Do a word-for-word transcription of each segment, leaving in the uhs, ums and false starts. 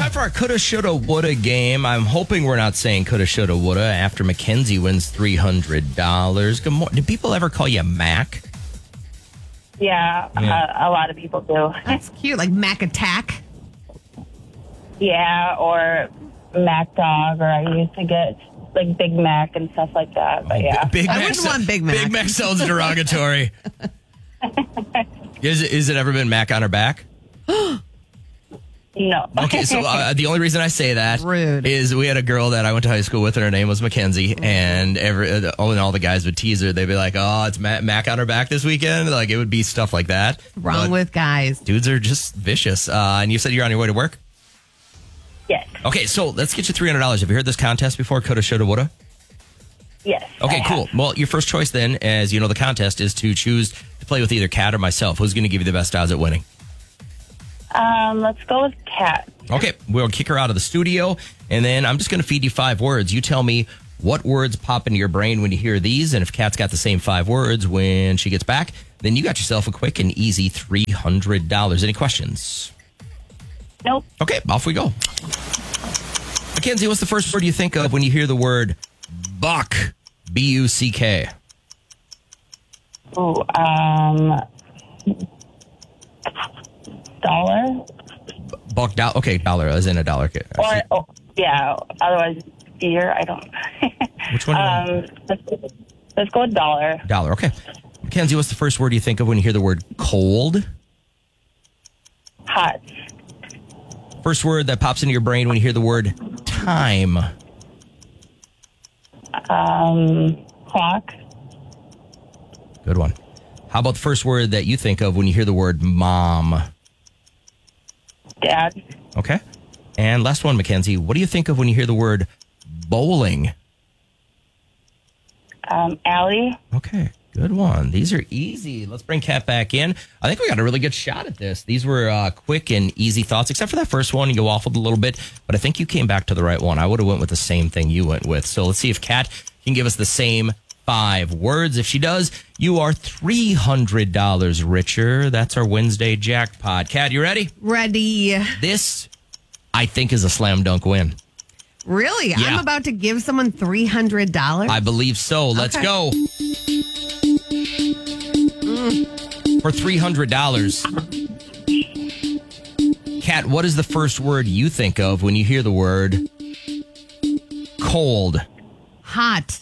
time for our coulda, shoulda, woulda game. I'm hoping we're not saying coulda, shoulda, woulda after Mackenzie wins three hundred dollars. Good morning. Did people ever call you Mac? Yeah, Yeah. Uh, a lot of people do. That's cute. Like Mac Attack. Yeah, or Mac Dog, or I used to get like Big Mac and stuff like that. But yeah, Big I Mac wouldn't so- want Big Mac. Big Mac sounds derogatory. Is it, is it ever been Mac on her back? no. Okay, so uh, the only reason I say that Rude. is we had a girl that I went to high school with, and her name was Mackenzie, and every uh, all, and all the guys would tease her. They'd be like, "Oh, it's Mac, Mac on her back this weekend." Like it would be stuff like that. Wrong But with guys. dudes are just vicious. Uh, and you said you're on your way to work. Yes. Okay, so let's get you three hundred dollars. Have you heard this contest before? Coulda, shoulda, woulda. Yes. Okay, I have. cool. Well, your first choice then, as you know, the contest is to choose to play with either Kat or myself. Who's going to give you the best odds at winning? Um, let's go with Kat. Okay, we'll kick her out of the studio, and then I'm just going to feed you five words. You tell me what words pop into your brain when you hear these, and if Kat's got the same five words when she gets back, then you got yourself a quick and easy three hundred dollars. Any questions? Nope. Okay, off we go. Mackenzie, what's the first word you think of when you hear the word buck? B U C K. Oh, um, dollar. Buck dollar. Okay, dollar as in a dollar. Okay. Or, oh, yeah, otherwise beer. I don't. Which one? um, let's, let's go with dollar. Dollar. Okay. Mackenzie, what's the first word you think of when you hear the word cold? Hot. First word that pops into your brain when you hear the word time. Um, clock. Good one. How about the first word that you think of when you hear the word mom? Dad. Okay. And last one, Mackenzie, what do you think of when you hear the word bowling? Um, Allie. Okay, good one. These are easy. Let's bring Kat back in. I think we got a really good shot at this. These were uh, quick and easy thoughts, except for that first one. You waffled a little bit, but I think you came back to the right one. I would have went with the same thing you went with. So let's see if Kat can give us the same five words. If she does, you are three hundred dollars richer. That's our Wednesday jackpot. Kat, you ready? Ready. This, I think, is a slam dunk win. Really? Yeah. I'm about to give someone three hundred dollars? I believe so. Let's Okay. go. For three hundred dollars. Kat, what is the first word you think of when you hear the word cold? Hot.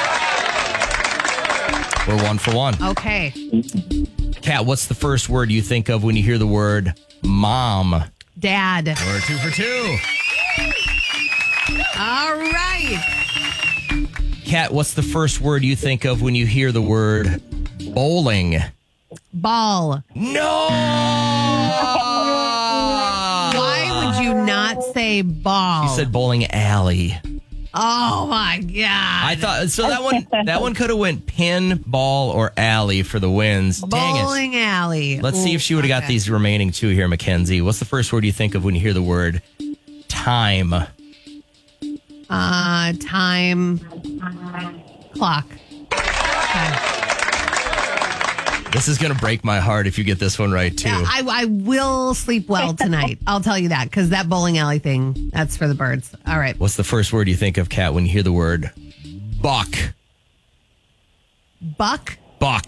We're one for one. Okay. Kat, what's the first word you think of when you hear the word mom? Dad. We're two for two. All right. Kat, what's the first word you think of when you hear the word bowling? Ball. No! Why would you not say ball? You said bowling alley. Oh my God. I thought so. That one, that one could have went pin, ball, or alley for the wins. Dang it! Bowling alley. Let's see if she would have got Okay. these remaining two here, Mackenzie. What's the first word you think of when you hear the word time? Uh, time. Clock. Okay. This is gonna break my heart if you get this one right too. Yeah, I, I will sleep well tonight. I'll tell you that, because that bowling alley thing, that's for the birds. All right. What's the first word you think of, Kat, when you hear the word buck? Buck. Buck.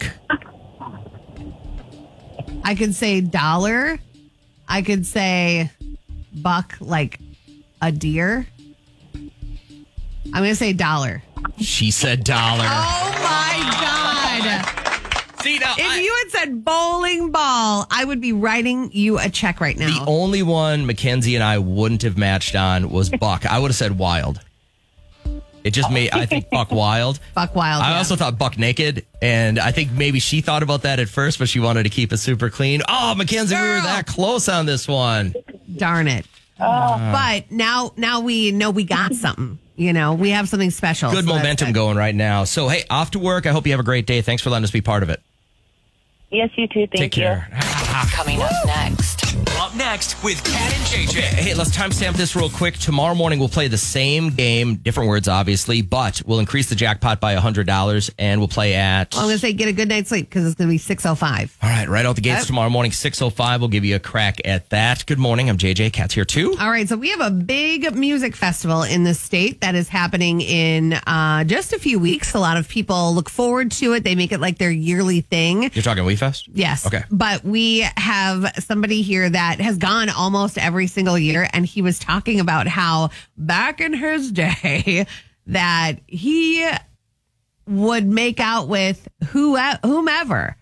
I could say dollar. I could say buck, like a deer. I'm going to say dollar. She said dollar. Oh my God. See now, If I- you had said bowling ball, I would be writing you a check right the now. only one Mackenzie and I wouldn't have matched on was buck. I would have said wild. It just made, I think, buck wild. Buck wild. I yeah. also thought buck naked, and I think maybe she thought about that at first, but she wanted to keep it super clean. Oh, Mackenzie, we were Girl. that close on this one. Darn it. But now, now we know we got something. You know, we have something special. Good so that's momentum good. going right now. So, hey, off to work. I hope you have a great day. Thanks for letting us be part of it. Yes, you too. Thank Take you. care. Coming up next. Up next. next with Cat and J J. Hey, let's timestamp this real quick. Tomorrow morning, we'll play the same game, different words, obviously, but we'll increase the jackpot by one hundred dollars, and we'll play at... Well, I'm going to say get a good night's sleep because it's going to be six oh five. All right, right out the gates Yep. tomorrow morning, six oh five. We'll give you a crack at that. Good morning. I'm J J. Cat's here, too. All right, so we have a big music festival in the state that is happening in uh, just a few weeks. A lot of people look forward to it. They make it like their yearly thing. You're talking WeFest? Yes. Okay. But we have somebody here that has gone almost every single year, and he was talking about how back in his day that he would make out with who, whomever.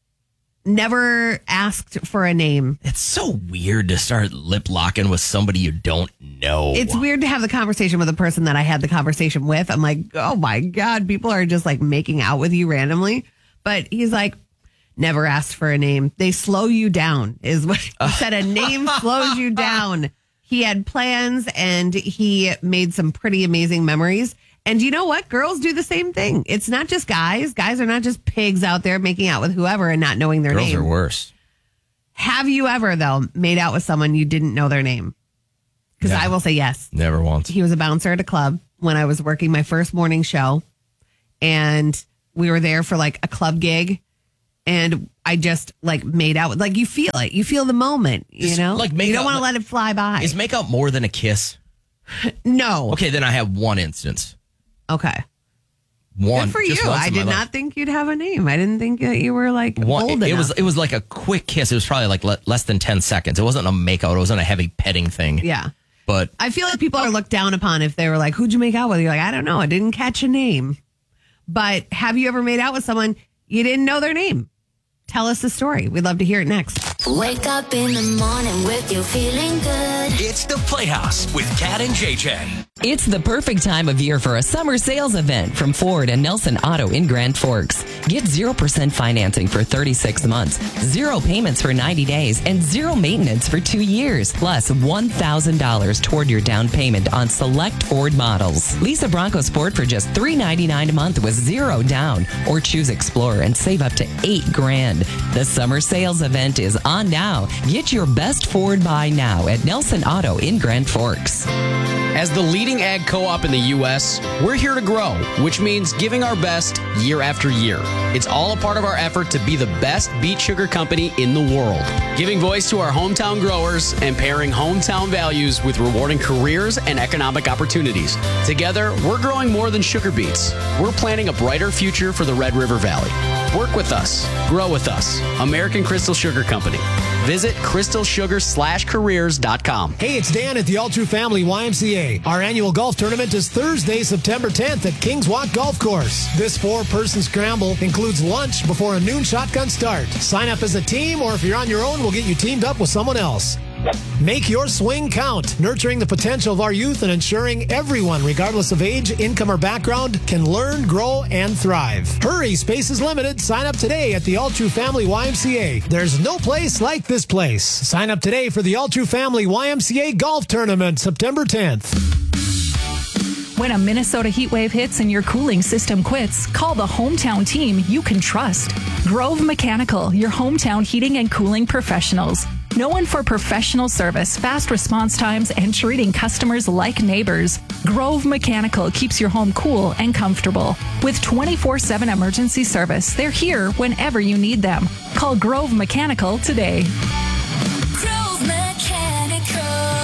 Never asked for a name. It's so weird to start lip locking with somebody you don't know. It's weird to have the conversation with a person that I had the conversation with. I'm like, oh my God, people are just like making out with you randomly. But he's like, never asked for a name. They slow you down, is what he said. A name slows you down. He had plans and he made some pretty amazing memories. And you know what? Girls do the same thing. It's not just guys. Guys are not just pigs out there making out with whoever and not knowing their Girls name. are worse. Have you ever, though, made out with someone you didn't know their name? Because Never. I will say yes. Never once. He was a bouncer at a club when I was working my first morning show. And we were there for like a club gig. And I just like made out with, like, you feel it. You feel the moment, you Is, know? like, make you don't out- want to let it fly by. Is make out more than a kiss? No. Okay, then I have one instance. Okay. One. Good for just you. once I in my did life. not think you'd have a name. I didn't think that you were like One, old it, it enough. was it was like a quick kiss. It was probably like le- less than ten seconds. It wasn't a makeout. It wasn't a heavy petting thing. Yeah. But I feel like people are looked down upon if they were like, who'd you make out with? You're like, I don't know. I didn't catch a name. But have you ever made out with someone you didn't know their name? Tell us the story. We'd love to hear it next. Wake up in the morning with you feeling good. It's the Playhouse with Cat and J J. It's the perfect time of year for a summer sales event from Ford and Nelson Auto in Grand Forks. Get zero percent financing for thirty-six months, zero payments for ninety days, and zero maintenance for two years, plus one thousand dollars toward your down payment on select Ford models. Lease a Bronco Sport for just three hundred ninety-nine dollars a month with zero down, or choose Explorer and save up to eight grand. The summer sales event is on now. Get your best Ford buy now at Nelson Auto in Grand Forks. As the leading ag co-op in the U S, we're here to grow, which means giving our best year after year. It's all a part of our effort to be the best beet sugar company in the world. Giving voice to our hometown growers and pairing hometown values with rewarding careers and economic opportunities. Together, we're growing more than sugar beets. We're planting a brighter future for the Red River Valley. Work with us. Grow with us. American Crystal Sugar Company. Visit crystal sugar slash careers dot com. Hey, it's Dan at the All True Family Y M C A. Our annual golf tournament is Thursday, September tenth at Kings Walk Golf Course. This four-person scramble includes lunch before a noon shotgun start. Sign up as a team, or if you're on your own, we'll get you teamed up with someone else. Make your swing count, nurturing the potential of our youth and ensuring everyone, regardless of age, income, or background, can learn, grow, and thrive. Hurry, space is limited. Sign up today at the All True Family Y M C A. There's no place like this place. Sign up today for the All True Family Y M C A Golf Tournament, September tenth. When a Minnesota heat wave hits and your cooling system quits, call the hometown team you can trust. Grove Mechanical, your hometown heating and cooling professionals. Known for professional service, fast response times, and treating customers like neighbors, Grove Mechanical keeps your home cool and comfortable. With twenty-four seven emergency service, they're here whenever you need them. Call Grove Mechanical today. Grove Mechanical.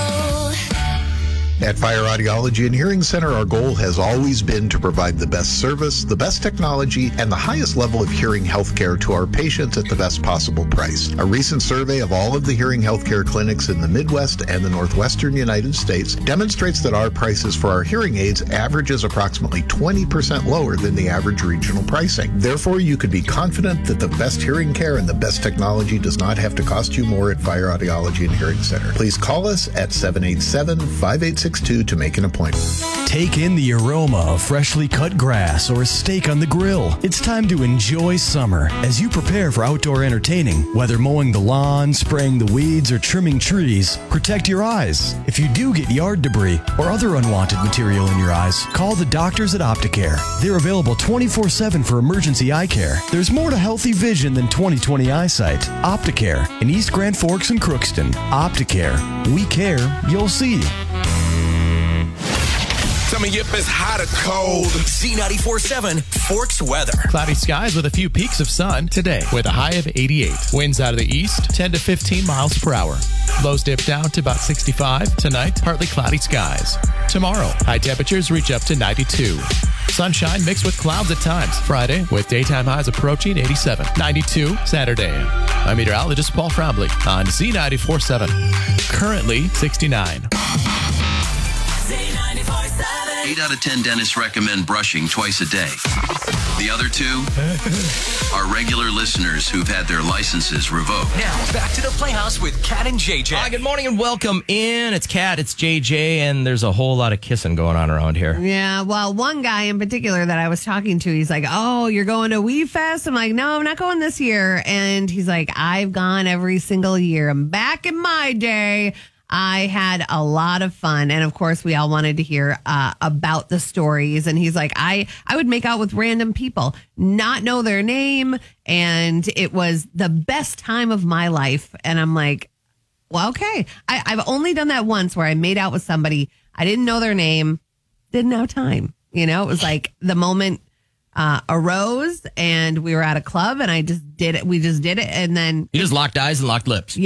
At Fire Audiology and Hearing Center, our goal has always been to provide the best service, the best technology, and the highest level of hearing healthcare to our patients at the best possible price. A recent survey of all of the hearing healthcare clinics in the Midwest and the Northwestern United States demonstrates that our prices for our hearing aids averages approximately twenty percent lower than the average regional pricing. Therefore, you could be confident that the best hearing care and the best technology does not have to cost you more at Fire Audiology and Hearing Center. Please call us at seven eight seven, five eight six six two to make an appointment. Take in the aroma of freshly cut grass or a steak on the grill. It's time to enjoy summer as you prepare for outdoor entertaining. Whether mowing the lawn, spraying the weeds, or trimming trees, protect your eyes. If you do get yard debris or other unwanted material in your eyes, call the doctors at Opticare. They're available twenty-four seven for emergency eye care. There's more to healthy vision than twenty twenty eyesight. Opticare in East Grand Forks and Crookston. Opticare. We care. You'll see. Tell me if it's hot or cold. Z ninety-four point seven Forks weather. Cloudy skies with a few peaks of sun today with a high of eighty-eight. Winds out of the east, ten to fifteen miles per hour. Lows dip down to about sixty-five. Tonight, partly cloudy skies. Tomorrow, high temperatures reach up to ninety-two. Sunshine mixed with clouds at times. Friday, with daytime highs approaching eighty-seven. ninety-two Saturday. I'm meteorologist Paul Frombly on Z ninety-four point seven. Currently sixty-nine. Eight out of ten dentists recommend brushing twice a day. The other two are regular listeners who've had their licenses revoked. Now, back to the Playhouse with Cat and J J. Hi, good morning and welcome in. It's Cat, it's J J, and there's a whole lot of kissing going on around here. Yeah, well, one guy in particular that I was talking to, he's like, oh, you're going to Wee Fest? I'm like, no, I'm not going this year. And he's like, I've gone every single year. And back in my day, I had a lot of fun. And of course, we all wanted to hear uh, about the stories. And he's like, I, I would make out with random people, not know their name. And it was the best time of my life. And I'm like, well, okay. I, I've only done that once where I made out with somebody. I didn't know their name, didn't have time. You know, it was like the moment uh, arose and we were at a club and I just did it. We just did it. And then you just locked eyes and locked lips.